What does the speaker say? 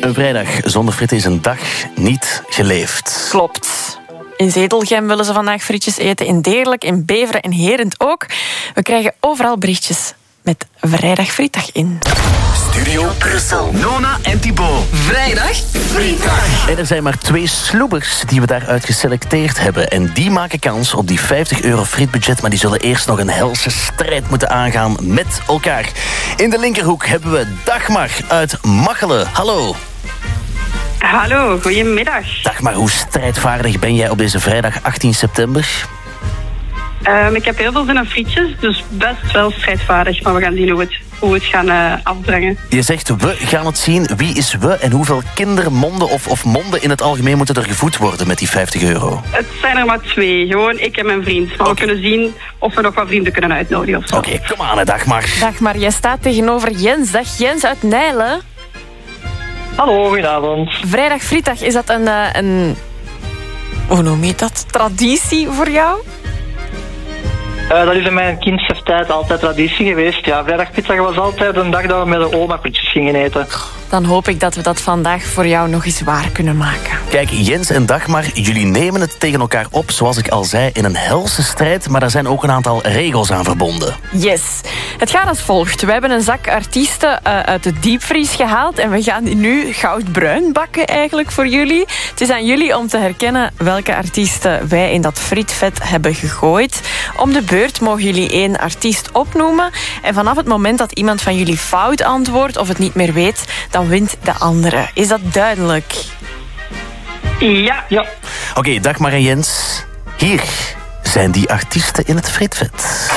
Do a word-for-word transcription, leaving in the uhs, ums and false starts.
Een vrijdag zonder frieten is een dag niet geleefd. Klopt. In Zedelgem willen ze vandaag frietjes eten. In Deerlijk, in Beveren en Herent ook. We krijgen overal berichtjes met vrijdag frietdag in. Studio Brussel. Nona en Thibaut. Vrijdag frietdag. En er zijn maar twee sloebers die we daaruit geselecteerd hebben. En die maken kans op die vijftig euro frietbudget. Maar die zullen eerst nog een helse strijd moeten aangaan met elkaar. In de linkerhoek hebben we Dagmar uit Machelen. Hallo. Hallo, goedemiddag. Dagmar, hoe strijdvaardig ben jij op deze vrijdag achttien september? Um, ik heb heel veel zin in frietjes, dus best wel strijdvaardig. Maar we gaan zien hoe we het, hoe we het gaan uh, afbrengen. Je zegt, we gaan het zien. Wie is we en hoeveel kindermonden of, of monden in het algemeen moeten er gevoed worden met die vijftig euro? Het zijn er maar twee. Gewoon ik en mijn vriend. Maar okay. We kunnen zien of we nog wat vrienden kunnen uitnodigen of zo. Oké, okay, kom aan, Dagmar. Dagmar, jij staat tegenover Jens. Dag Jens uit Nijlen. Hallo, goedenavond. Vrijdag frietdag, is dat een, uh, een... hoe noem je dat? Traditie voor jou? Uh, dat is in mijn kindse tijd altijd traditie geweest. Ja, vrijdagpizza was altijd een dag dat we met de oma frietjes gingen eten. Dan hoop ik dat we dat vandaag voor jou nog eens waar kunnen maken. Kijk, Jens en Dagmar, jullie nemen het tegen elkaar op, zoals ik al zei, in een helse strijd, maar daar zijn ook een aantal regels aan verbonden. Yes. Het gaat als volgt. We hebben een zak artiesten uh, uit de diepvries gehaald en we gaan die nu goudbruin bakken eigenlijk voor jullie. Het is aan jullie om te herkennen welke artiesten wij in dat frietvet hebben gegooid. Om de beurt mogen jullie één artiest opnoemen en vanaf het moment dat iemand van jullie fout antwoordt of het niet meer weet, dan wint de andere. Is dat duidelijk? Ja. ja. Oké, okay, Dagmar en Jens. Hier zijn die artiesten in het frietvet.